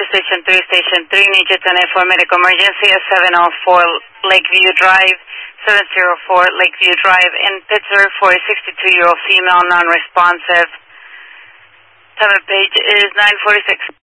Station 3, Station 3, need you to for medical emergency at 704 Lakeview Drive, 704 Lakeview Drive in Pittsburgh for a 62-year-old female non-responsive. Time of page is 9:46.